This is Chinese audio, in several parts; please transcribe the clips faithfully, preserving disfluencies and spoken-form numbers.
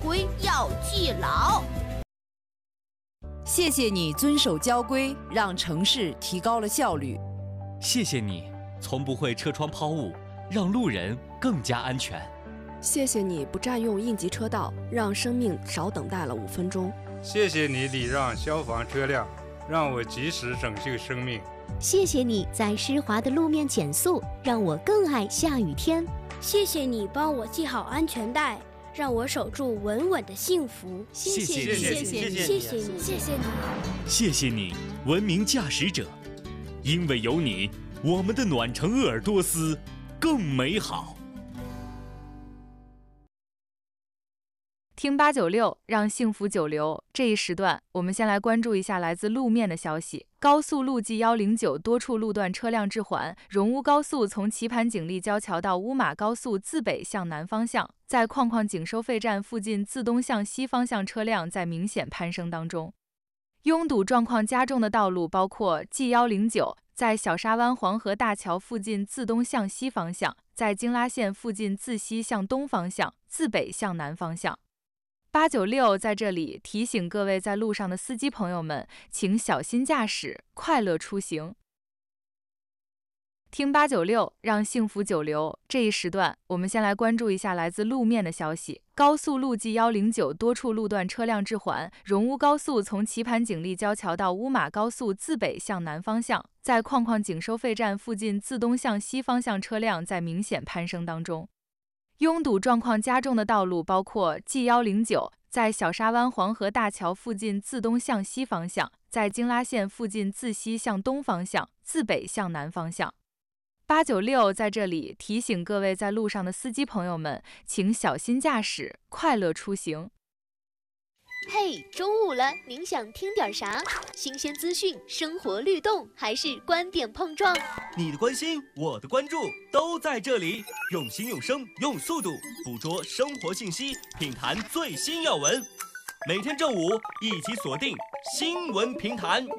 规要记牢。 谢谢你遵守交规，让城市提高了效率。 谢谢你从不会车窗抛物，让路人更加安全。 谢谢你不占用应急车道，让生命少等待了五分钟。 谢谢你礼让消防车辆，让我及时拯救生命。 谢谢你在湿滑的路面减速，让我更爱下雨天。 谢谢你帮我系好安全带，让我守住稳稳的幸福。 谢谢你， 谢谢你，谢谢你，谢谢你， 谢谢你，文明驾驶者，因为有你，我们的暖城鄂尔多斯更美好。 听八九六，让幸福久留。这一时段，我们先来关注一下来自路面的消息。高速路 G 一零九多处路段车辆滞缓，荣乌高速从棋盘井立交桥到乌马高速自北向南方向，在矿矿井收费站附近自东向西方向车辆在明显攀升当中。拥堵状况加重的道路包括 G 一零九在小沙湾黄河大桥附近自东向西方向，在京拉线附近自西向东方向，自北向南方向。八九六在这里提醒各位在路上的司机朋友们，请小心驾驶，快乐出行。听八九六，让幸福久留。这一时段，我们先来关注一下来自路面的消息。高速路 G 一零九多处路段车辆滞缓，荣乌高速从棋盘井立交桥到乌马高速自北向南方向，在矿矿井收费站附近自东向西方向车辆在明显攀升当中。拥堵状况加重的道路包括 G 一零九在小沙湾黄河大桥附近自东向西方向，在京拉线附近自西向东方向，自北向南方向。八九六在这里提醒各位在路上的司机朋友们，请小心驾驶，快乐出行。 嘿，中午了，您想听点啥？新鲜资讯、生活律动，还是观点碰撞？ 你的关心，我的关注，都在这里。用心用声用速度捕捉生活信息，品谈最新要闻。每天正午一起锁定新闻评谈。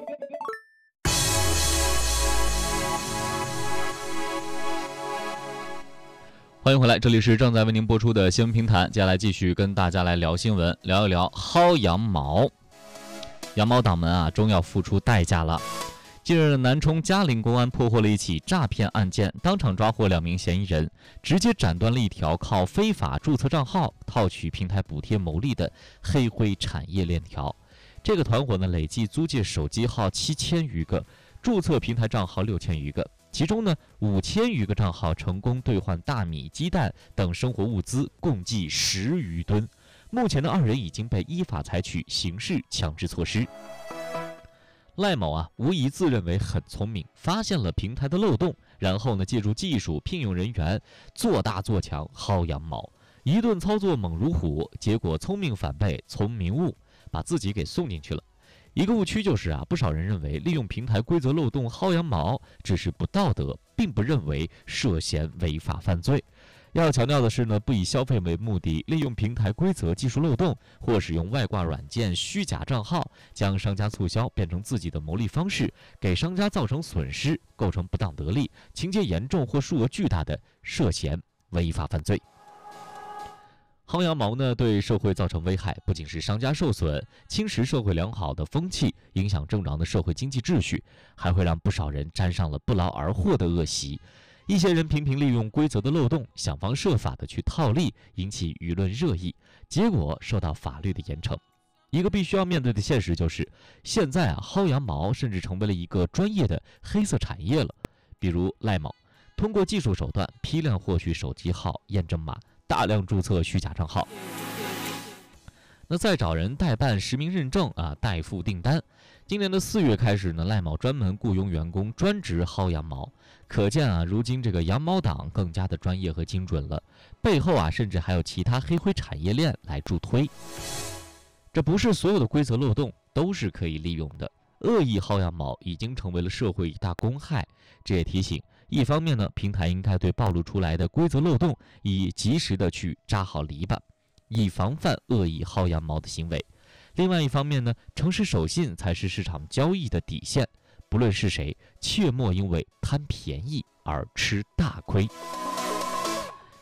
欢迎回来，这里是正在为您播出的新闻评谈。接下来继续跟大家来聊新闻，聊一聊薅羊毛。羊毛党们啊，终要付出代价了。近日，南充嘉陵公安破获了一起诈骗案件，当场抓获两名嫌疑人，直接斩断了一条靠非法注册账号套取平台补贴牟利的黑灰产业链条。这个团伙呢，累计租借手机号七千余个，注册平台账号六千余个。其中呢，五千余个账号成功兑换大米、鸡蛋等生活物资，共计十余吨。目前的二人已经被依法采取刑事强制措施。赖某啊，无疑自认为很聪明，发现了平台的漏洞，然后呢，借助技术聘用人员，做大做强，薅羊毛，一顿操作猛如虎，结果聪明反被聪明误，把自己给送进去了。一个误区就是啊，不少人认为利用平台规则漏洞薅羊毛只是不道德，并不认为涉嫌违法犯罪。要强调的是呢，不以消费为目的，利用平台规则技术漏洞或使用外挂软件、虚假账号，将商家促销变成自己的牟利方式，给商家造成损失，构成不当得利，情节严重或数额巨大的，涉嫌违法犯罪。薅羊毛呢，对社会造成危害，不仅是商家受损，侵蚀社会良好的风气，影响正常的社会经济秩序，还会让不少人沾上了不劳而获的恶习。一些人频频利用规则的漏洞，想方设法的去套利，引起舆论热议，结果受到法律的严惩。一个必须要面对的现实就是，现在啊，薅羊毛甚至成为了一个专业的黑色产业了。比如赖某，通过技术手段批量获取手机号、验证码，大量注册虚假账号，那再找人代办实名认证啊，代付订单。今年的四月开始呢，赖某专门雇佣员工专职薅羊毛，可见啊，如今这个羊毛党更加的专业和精准了，背后啊，甚至还有其他黑灰产业链来助推。这不是所有的规则漏洞都是可以利用的，恶意薅羊毛已经成为了社会一大公害。这也提醒，一方面呢，平台应该对暴露出来的规则漏洞以及时的去扎好篱笆，以防范恶意薅羊毛的行为。另外一方面呢，诚实守信才是市场交易的底线，不论是谁，切莫因为贪便宜而吃大亏。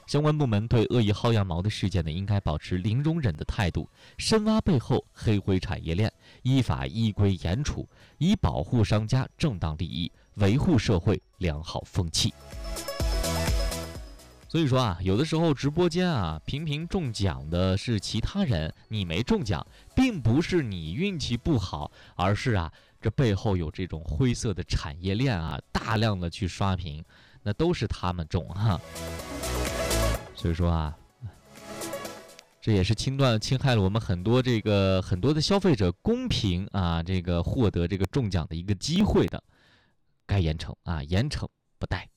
相关部门对恶意薅羊毛的事件呢，应该保持零容忍的态度，深挖背后黑灰产业链，依法依规严处，以保护商家正当利益，维护社会良好风气。所以说啊，有的时候直播间啊，频频中奖的是其他人，你没中奖，并不是你运气不好，而是啊，这背后有这种灰色的产业链啊，大量的去刷屏，那都是他们中哈。所以说啊，这也是侵断侵害了我们很多这个很多的消费者公平啊，这个获得这个中奖的一个机会的，该严惩啊，严惩不贷。